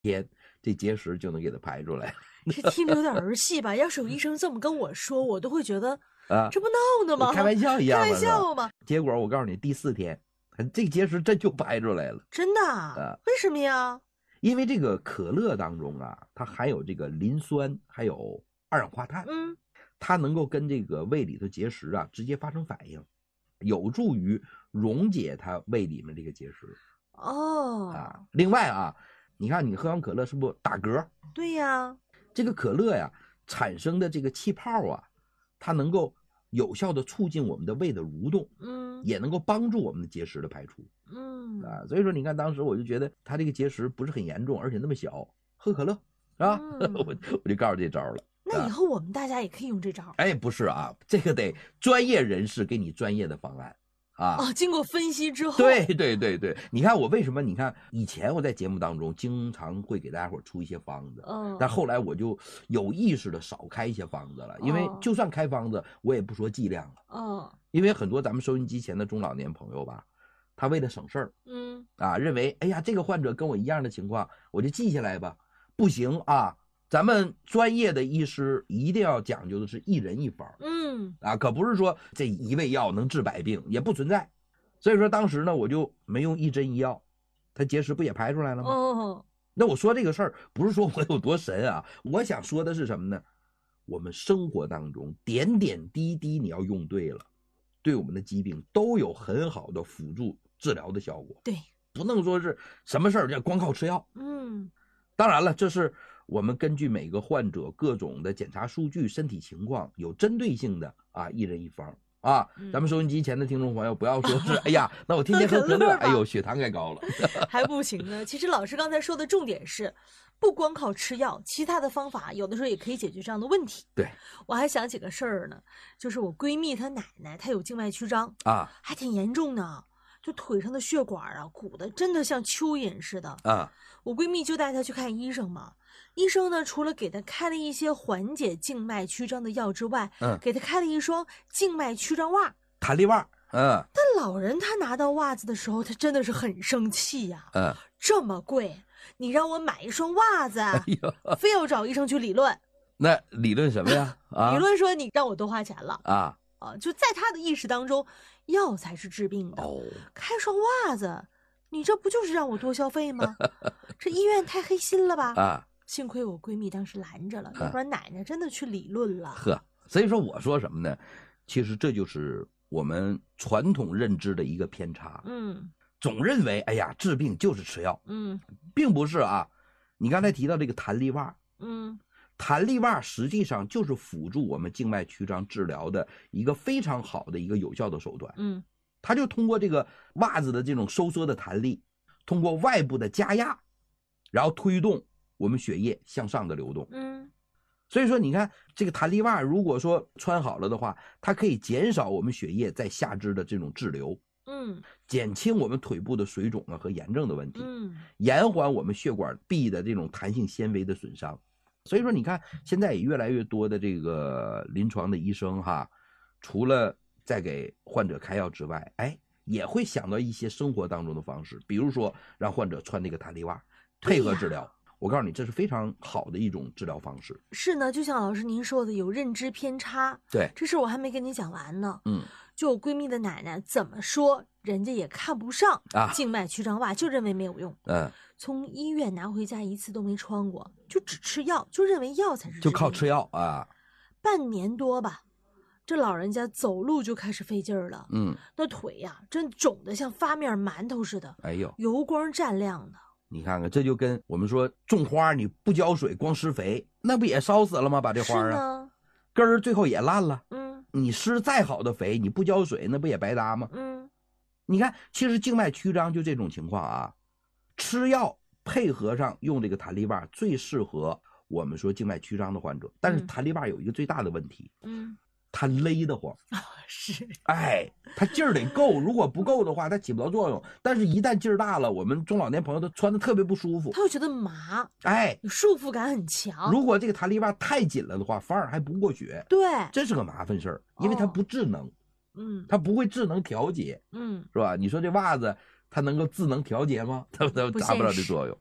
天，这结石就能给它排出来。 这听着有点儿戏吧？要是有医生这么跟我说，我都会觉得啊， 这不闹呢吗？ 开玩笑一样， 开玩笑吗？ 结果我告诉你，第4天，这结石真就排出来了。 真的啊？为什么呀？ 因为这个可乐当中啊，它含有这个磷酸，还有二氧化碳，它能够跟这个胃里头结石啊直接发生反应，有助于溶解它胃里面这个结石。另外啊，你看你喝完可乐是不是打嗝？ 对呀， 这个可乐呀产生的这个气泡啊，它能够有效的促进我们的胃的蠕动，也能够帮助我们的结石的排出。所以说你看当时我就觉得它这个结石不是很严重，而且那么小，喝可乐是吧？我就告诉这招了。 那以后我们大家也可以用这招。 哎，不是啊，这个得专业人士给你专业的方案啊。 经过分析之后。 对，你看我为什么？你看以前我在节目当中经常会给大家伙出一些方子，但后来我就有意识的少开一些方子了，因为就算开方子，我也不说剂量了。因为很多咱们收音机前的中老年朋友吧，他为了省事儿，认为哎呀这个患者跟我一样的情况，我就记下来吧。不行啊，咱们专业的医师一定要讲究的是一人一方，可不是说这一味药能治百病，也不存在。所以说当时呢，我就没用一针一药，它结石不也排出来了吗？那我说这个事儿不是说我有多神啊，我想说的是什么呢？我们生活当中点点滴滴你要用对了，对我们的疾病都有很好的辅助治疗的效果。 对， 不能说是什么事儿就光靠吃药。当然了，这是我们根据每个患者各种的检查数据、身体情况，有针对性的一人一方啊。咱们收音机前的听众朋友不要说是哎呀，那我天天喝可乐，哎呦，血糖该高了， 还不行呢。其实老师刚才说的重点是，不光靠吃药，其他的方法有的时候也可以解决这样的问题。 对， 我还想起个事儿呢，就是我闺蜜她奶奶，她有静脉曲张还挺严重的。就腿上的血管鼓得真的像蚯蚓似的我闺蜜就带她去看医生嘛。医生呢，除了给她开了一些缓解静脉曲张的药之外，给她开了一双静脉曲张袜， 弹力袜。 但老人他拿到袜子的时候，他真的是很生气呀。这么贵，你让我买一双袜子，非要找医生去理论。 那理论什么呀？ 理论说你让我多花钱了就在他的意识当中，药才是治病的。开双袜子，你这不就是让我多消费吗？这医院太黑心了吧？幸亏我闺蜜当时拦着了，要不然奶奶真的去理论了。 所以说我说什么呢？其实这就是我们传统认知的一个偏差。总认为哎呀治病就是吃药。并不是啊。你刚才提到这个弹力袜，弹力袜实际上就是辅助我们静脉曲张治疗的一个非常好的一个有效的手段。它就通过这个袜子的这种收缩的弹力，通过外部的加压，然后推动我们血液向上的流动。所以说你看这个弹力袜如果说穿好了的话，它可以减少我们血液在下肢的这种滞留，减轻我们腿部的水肿和炎症的问题，延缓我们血管壁的这种弹性纤维的损伤。所以说你看现在也越来越多的这个临床的医生除了在给患者开药之外，也会想到一些生活当中的方式，比如说让患者穿那个弹力袜配合治疗。我告诉你，这是非常好的一种治疗方式。 是呢，就像老师您说的，有认知偏差。 对， 这事我还没跟你讲完呢。就我闺蜜的奶奶怎么说，人家也看不上静脉曲张袜，就认为没有用。从医院拿回家一次都没穿过，就只吃药，就认为药才是治病， 就靠吃药半年多吧，这老人家走路就开始费劲儿了。那腿呀，真肿得像发面馒头似的， 哎呦， 油光湛亮的。 你看看，这就跟我们说种花，你不浇水光施肥，那不也烧死了吗？把这花根儿最后也烂了。你施再好的肥，你不浇水，那不也白搭吗？你看，其实静脉曲张就这种情况吃药配合上用这个弹力袜最适合我们说静脉曲张的患者。但是弹力袜有一个最大的问题，它勒得慌。 是， 它劲儿得够，如果不够的话，它起不到作用。但是，一旦劲儿大了，我们中老年朋友都穿的特别不舒服， 他会觉得麻，束缚感很强。 如果这个弹力袜太紧了的话，反而还不过血， 对， 这是个麻烦事儿，因为它不智能，它不会智能调节，是吧？你说这袜子它能够智能调节吗？它达不了这作用。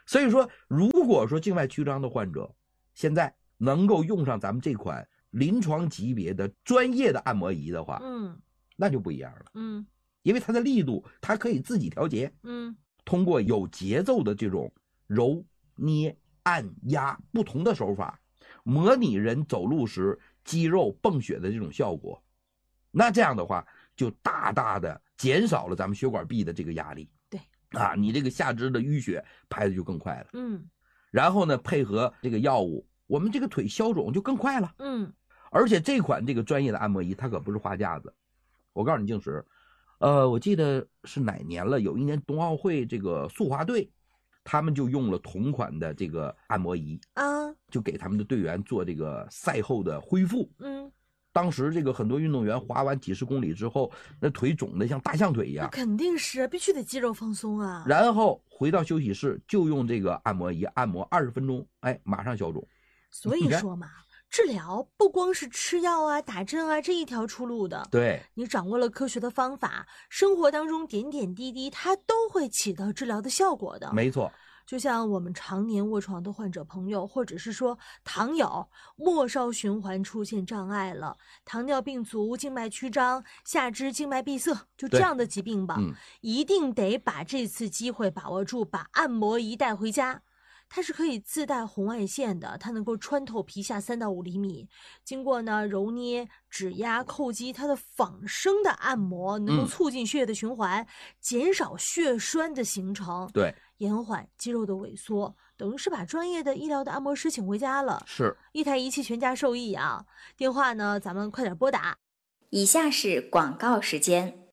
所以说，如果说静脉曲张的患者现在能够用上咱们这款临床级别的专业的按摩仪的话，那就不一样了。因为它的力度，它可以自己调节。通过有节奏的这种揉、捏、按、压不同的手法，模拟人走路时肌肉泵血的这种效果。那这样的话，就大大的减少了咱们血管壁的这个压力。 对啊，你这个下肢的淤血排的就更快了。然后呢，配合这个药物，我们这个腿消肿就更快了。而且这款这个专业的按摩仪，它可不是花架子。我告诉你，静石，我记得是哪年了？有一年冬奥会这个速滑队，他们就用了同款的这个按摩仪就给他们的队员做这个赛后的恢复。当时这个很多运动员滑完几十公里之后，那腿肿得像大象腿一样。 肯定是，必须得肌肉放松啊。 然后回到休息室，就用这个按摩仪按摩20分钟，哎，马上消肿。 所以说嘛，治疗不光是吃药啊、打针啊这一条出路的。 对， 你掌握了科学的方法，生活当中点点滴滴，它都会起到治疗的效果的。 没错。 就像我们常年卧床的患者朋友，或者是说糖友，末梢循环出现障碍了，糖尿病足、静脉曲张、下肢静脉闭塞，就这样的疾病吧，一定得把这次机会把握住，把按摩仪带回家。它是可以自带红外线的，它能够穿透皮下3到5厘米，经过呢揉捏、指压、叩击，它的仿生的按摩能够促进血液的循环，减少血栓的形成， 对， 延缓肌肉的萎缩，等于是把专业的医疗的按摩师请回家了， 是一台仪器全家受益啊！电话呢，咱们快点拨打。 以下是广告时间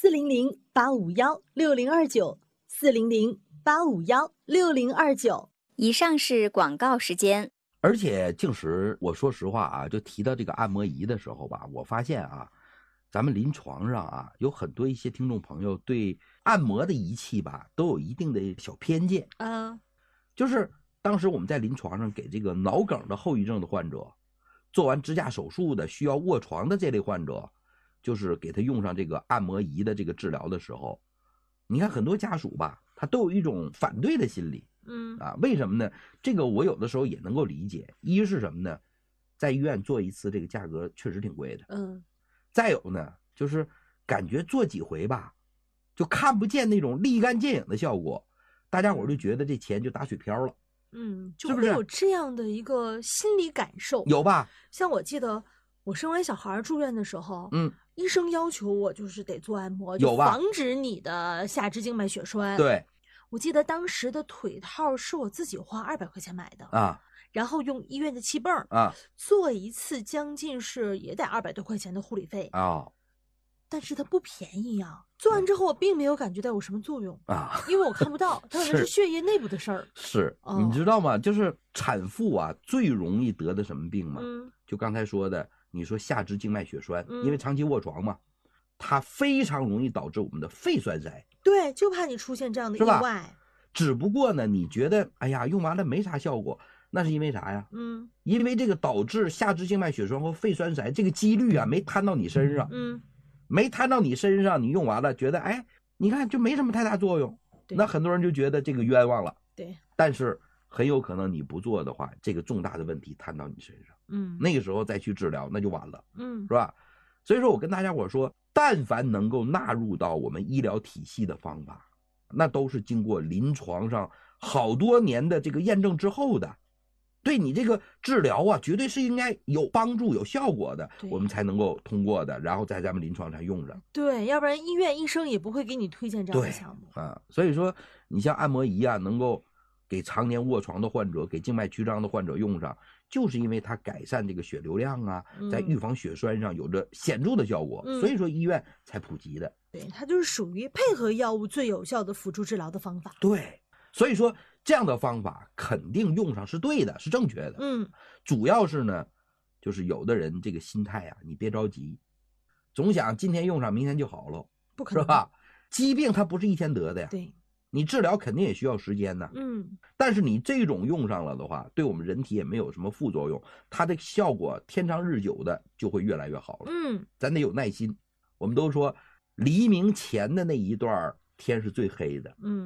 ：400-851-6029，400-851-6029。 以上是广告时间。 而且静石，我说实话啊，就提到这个按摩仪的时候吧，我发现啊，咱们临床上啊，有很多一些听众朋友对按摩的仪器吧，都有一定的小偏见。就是当时我们在临床上给这个脑梗的后遗症的患者，做完支架手术的需要卧床的这类患者，就是给他用上这个按摩仪的这个治疗的时候，你看很多家属吧，他都有一种反对的心理。为什么呢？这个我有的时候也能够理解。一是什么呢？在医院做一次这个价格确实挺贵的。再有呢，就是感觉做几回吧，就看不见那种立竿见影的效果，大家伙就觉得这钱就打水漂了。 就会有这样的一个心理感受。 有吧？ 像我记得我生完小孩住院的时候，医生要求我就是得做按摩，就防止你的下肢静脉血栓。 对。 我记得当时的腿套是我自己花200块钱买的然后用医院的气泵做一次将近是也得200多块钱的护理费但是它不便宜啊。做完之后我并没有感觉到有什么作用因为我看不到，它可能是血液内部的事儿。 是，你知道吗？就是产妇啊最容易得的什么病吗？就刚才说的，你说下肢静脉血栓，因为长期卧床嘛，它非常容易导致我们的肺栓塞。 对，就怕你出现这样的意外。 只不过呢，你觉得哎呀用完了没啥效果，那是因为啥呀？因为这个导致下肢静脉血栓和肺栓塞这个几率啊没摊到你身上。没摊到你身上，你用完了觉得哎，你看就没什么太大作用，那很多人就觉得这个冤枉了。 对， 但是很有可能你不做的话，这个重大的问题摊到你身上。那个时候再去治疗那就晚了。是吧？所以说我跟大家伙说，但凡能够纳入到我们医疗体系的方法，那都是经过临床上好多年的这个验证之后的，对你这个治疗啊，绝对是应该有帮助、有效果的，我们才能够通过的，然后在咱们临床上用上。 对，要不然医院医生也不会给你推荐这样的项目。 所以说你像按摩仪啊，能够给常年卧床的患者、给静脉曲张的患者用上，就是因为它改善这个血流量啊，在预防血栓上有着显著的效果，所以说医院才普及的。 对，它就是属于配合药物最有效的辅助治疗的方法。 对，所以说这样的方法肯定用上是对的，是正确的。主要是呢，就是有的人这个心态啊，你别着急，总想今天用上明天就好了， 不可能， 是吧？疾病它不是一天得的呀。 对， 你治疗肯定也需要时间呢。但是你这种用上了的话，对我们人体也没有什么副作用，它的效果天长日久的就会越来越好了。咱得有耐心。我们都说黎明前的那一段天是最黑的。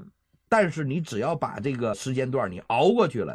但是你只要把这个时间段你熬过去了。